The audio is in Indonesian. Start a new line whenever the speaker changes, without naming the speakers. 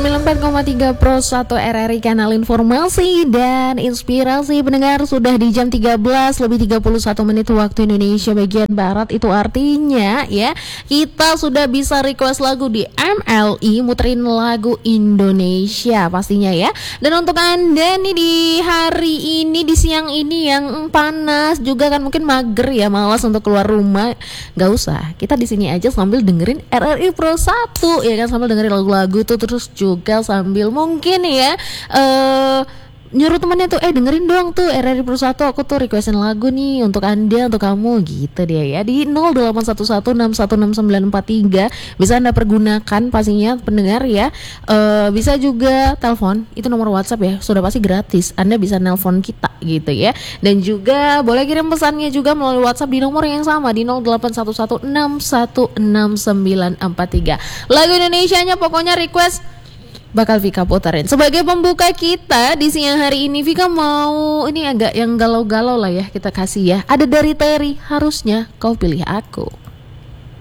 94,3 Pro 1 RRI Kanal Informasi dan Inspirasi. Pendengar, sudah di jam 13 lebih 31 menit waktu Indonesia bagian Barat. Itu artinya ya, kita sudah bisa request lagu di MLI, muterin lagu Indonesia pastinya ya. Dan untuk Anda nih di hari ini, di siang ini yang panas juga kan, mungkin mager ya, malas untuk keluar rumah, gak usah, kita di sini aja sambil dengerin RRI Pro 1 ya kan, sambil dengerin lagu-lagu tuh, terus juga sambil mungkin ya nyuruh temannya tuh, dengerin dong tuh RRI Pro 1, aku tuh requestin lagu nih untuk Anda, untuk kamu gitu dia ya. Di 081161666943 bisa Anda pergunakan pastinya pendengar ya. Bisa juga telepon, itu nomor WhatsApp ya, sudah pasti gratis, Anda bisa nelpon kita gitu ya. Dan juga boleh kirim pesannya juga melalui WhatsApp di nomor yang sama di 081161666943. Lagu Indonesianya pokoknya request bakal Vika puterin. Sebagai pembuka kita di siang hari ini, Vika mau ini agak yang galau-galau lah ya, kita kasih ya. Ada dari Terry, Harusnya Kau Pilih Aku.